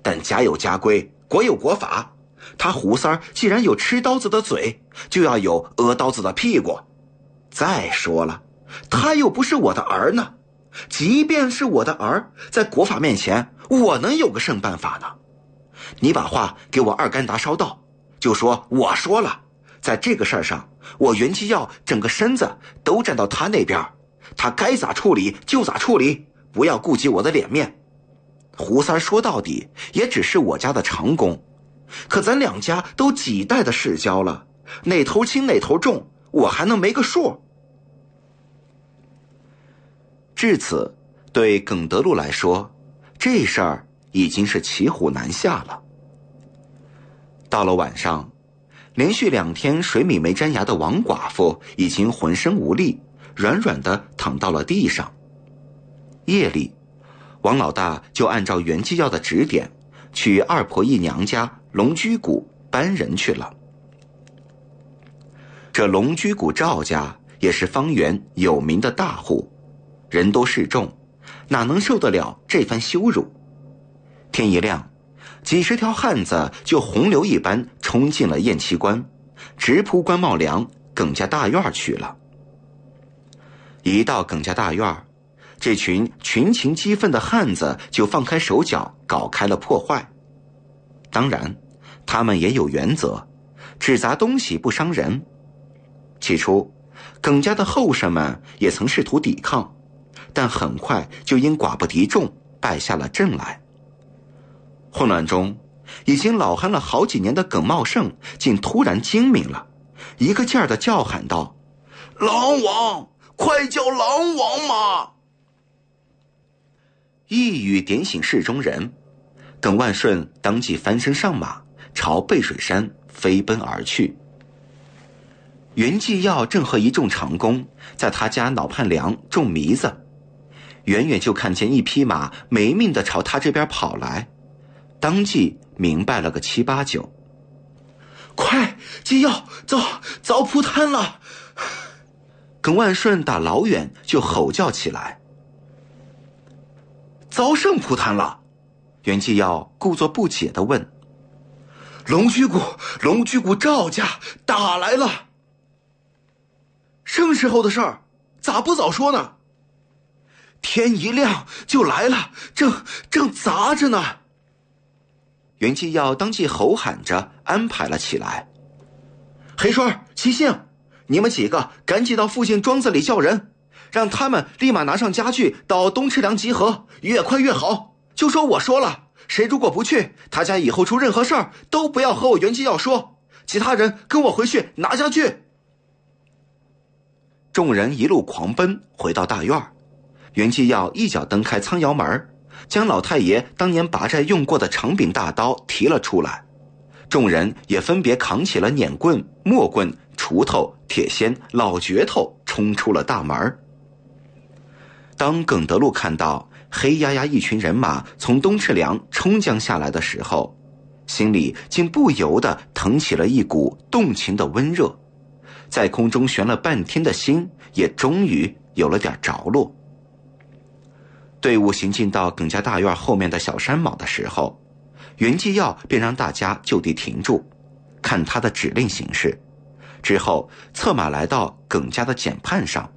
但家有家规，国有国法。他胡三儿既然有吃刀子的嘴，就要有讹刀子的屁股。再说了，他又不是我的儿呢。即便是我的儿，在国法面前，我能有个甚办法呢？你把话给我二干达捎到，就说我说了，在这个事儿上，我袁继耀整个身子都站到他那边，他该咋处理就咋处理，不要顾及我的脸面。胡三说到底也只是我家的长工，可咱两家都几代的世交了，哪头轻哪头重，我还能没个数。至此，对耿德禄来说，这事儿已经是骑虎难下了。到了晚上，连续2天水米没沾牙的王寡妇已经浑身无力，软软地躺到了地上。夜里，王老大就按照袁继耀的指点，去二婆姨娘家龙居谷搬人去了。这龙居谷赵家也是方圆有名的大户，人多势众，哪能受得了这番羞辱？天一亮，几十条汉子就洪流一般冲进了验期关，直扑关茂良耿家大院去了。一到耿家大院，这群群情激愤的汉子就放开手脚，搞开了破坏。当然，他们也有原则，只砸东西不伤人。起初，耿家的后生们也曾试图抵抗，但很快就因寡不敌众，败下了阵来。混乱中，已经老憨了好几年的耿茂盛竟突然精明了，一个劲儿地叫喊道：“狼王，快叫狼王嘛！”一语点醒市中人，耿万顺当即翻身上马，朝背水山飞奔而去。袁继耀正和一众长工在他家脑畔梁种糜子，远远就看见一匹马没命地朝他这边跑来，当即明白了个7、8、9。快，继耀，遭扑摊了！耿万顺打老远就吼叫起来。遭甚扑摊了？袁继耀故作不解地问。龙居谷赵家打来了。甚时候的事儿，咋不早说呢？天一亮就来了，正砸着呢。袁继耀当即吼喊着安排了起来。黑顺、齐信，你们几个赶紧到附近庄子里叫人，让他们立马拿上家具到东赤梁集合，越快越好。就说我说了，谁如果不去，他家以后出任何事儿都不要和我袁继耀说，其他人跟我回去拿家具。众人一路狂奔回到大院，袁继耀一脚蹬开仓窑门，将老太爷当年拔寨用过的长柄大刀提了出来。众人也分别扛起了碾棍、磨棍、锄头、铁锨、老镢头，冲出了大门。当耿德禄看到黑压压一群人马从东赤梁冲将下来的时候，心里竟不由得腾起了一股动情的温热，在空中悬了半天的心也终于有了点着落。队伍行进到耿家大院后面的小山峁的时候，袁继耀便让大家就地停住，看他的指令行事，之后策马来到耿家的简畔上。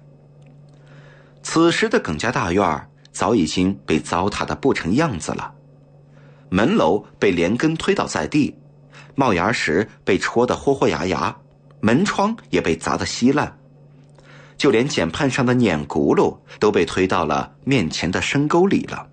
此时的耿家大院早已经被糟蹋得不成样子了，门楼被连根推倒在地，帽檐石被戳得豁豁牙牙，门窗也被砸得稀烂，就连简畔上的碾轱辘都被推到了面前的深沟里了。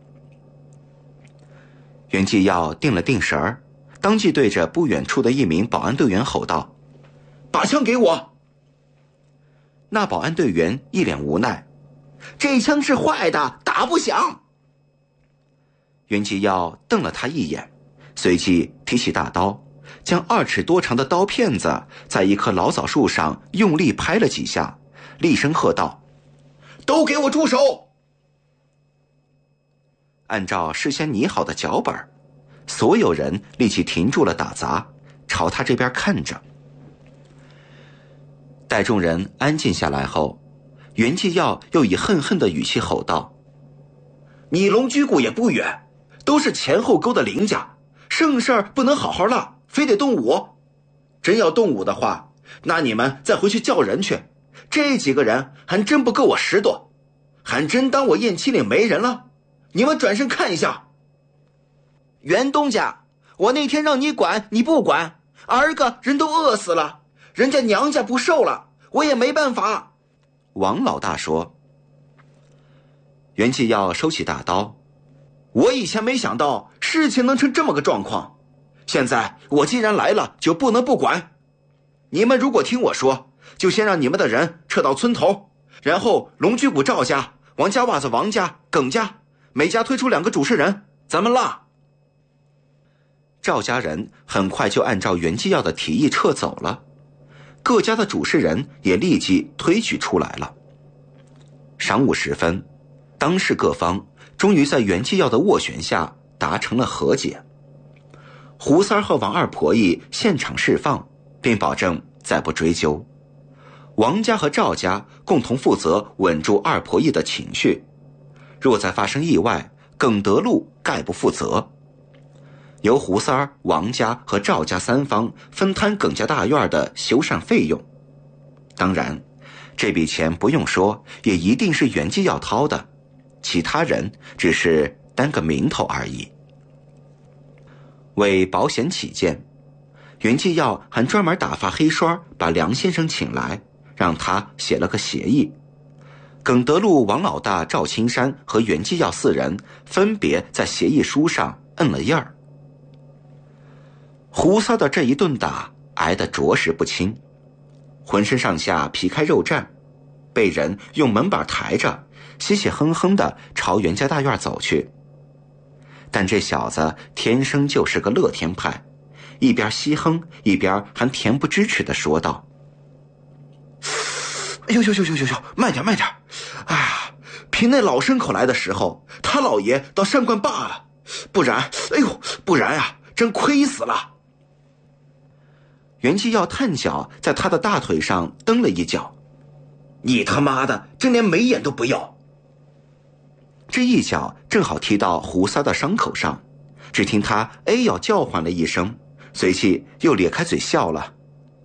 袁继耀定了定神儿，当即对着不远处的一名保安队员吼道：“把枪给我！”那保安队员一脸无奈：“这枪是坏的，打不响。”袁继耀瞪了他一眼，随即提起大刀，将2尺多长的刀片子在一棵老枣树上用力拍了几下，厉声喝道：“都给我住手！”按照事先拟好的脚本，所有人立即停住了打砸，朝他这边看着。待众人安静下来后，袁继耀又以恨恨的语气吼道：“你龙居谷也不远， 都是前后勾的邻家，正事儿不能好好落，非得动武。真要动武的话，那你们再回去叫人去。这几个人还真不够我10多，还真当我燕七岭没人了。你们转身看一下。袁东家，我那天让你管你不管，儿个人都饿死了，人家娘家不受了，我也没办法。 王老大说。袁继耀收起大刀， 我以前没想到事情能成这么个状况，现在我既然来了，就不能不管。你们如果听我说，就先让你们的人撤到村头，然后龙居谷赵家、王家袜子王家、耿家，每家推出2个主事人，咱们拉。 赵家人很快就按照袁继耀的提议撤走了，各家的主事人也立即推举出来了。晌午时分，当事各方终于在袁继耀的斡旋下达成了和解。胡三儿和王二婆姨现场释放，并保证再不追究。王家和赵家共同负责稳住二婆姨的情绪，若再发生意外，耿德禄概不负责。由胡三儿、王家和赵家3方分摊耿家大院的修缮费用。当然，这笔钱不用说，也一定是袁继耀掏的，其他人只是担个名头而已。为保险起见，袁继耀还专门打发黑栓把梁先生请来，让他写了个协议。耿德禄、王老大、赵青山和袁继耀4人分别在协议书上摁了印儿。胡三的这一顿打挨得着实不轻，浑身上下皮开肉绽，被人用门板抬着，嘻嘻哼哼地朝袁家大院走去。但这小子天生就是个乐天派，一边嘻哼一边还恬不知耻地说道： 哎呦，慢点！哎呀，凭那老牲口来的时候，他老爷倒善惯罢了，不然啊，真亏死了。 袁继耀探脚在他的大腿上蹬了一脚： 你他妈的真连眉眼都不要！ 这一脚正好踢到胡三的伤口上，只听他哎呦叫唤了一声，随即又咧开嘴笑了。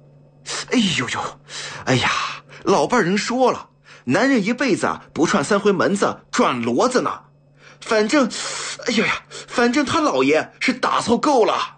哎呀，老伴人说了，男人一辈子不串3回门子转骡子呢。反正他老爷是打凑够了。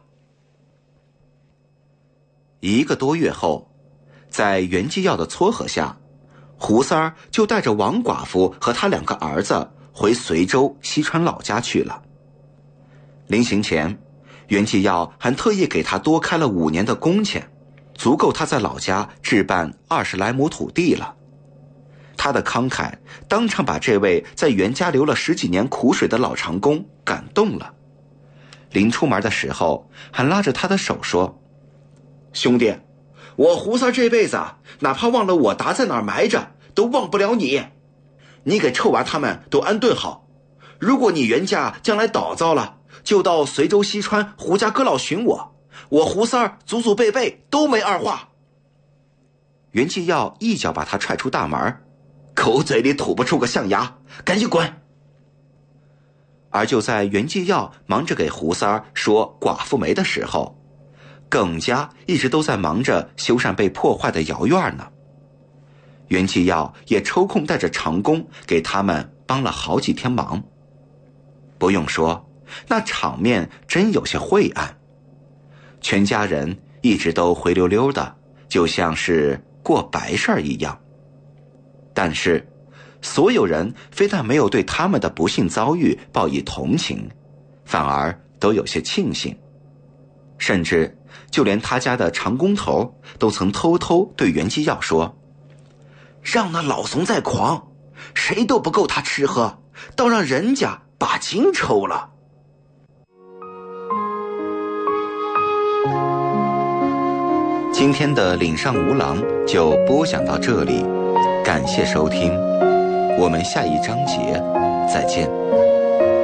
1个多月后，在袁继耀的撮合下，胡三儿就带着王寡妇和他2个儿子回随州西川老家去了。临行前，袁继耀还特意给他多开了5年的工钱，足够他在老家置办20来亩土地了。他的慷慨当场把这位在袁家流了10几年苦水的老长工感动了。临出门的时候，还拉着他的手说： 兄弟，我胡三这辈子哪怕忘了我达在哪儿埋着，都忘不了你。你给臭娃他们都安顿好，如果你袁家将来倒糟了，就到随州西川胡家哥老寻我胡三祖祖辈辈都没二话。 袁继耀一脚把他踹出大门： 口嘴里吐不出个象牙，赶紧滚！ 而就在袁继耀忙着给胡三说寡妇没的时候，耿家一直都在忙着修缮被破坏的窑院呢。袁继耀也抽空带着长工给他们帮了好几天忙。不用说，那场面真有些晦暗，全家人一直都灰溜溜的，就像是过白事一样。但是所有人非但没有对他们的不幸遭遇报以同情，反而都有些庆幸，甚至就连他家的长工头都曾偷偷对袁继耀说： 让那老怂再狂，谁都不够他吃喝，倒让人家把筋抽了。 今天的岭上无郎就播讲到这里，感谢收听，我们下一章节再见。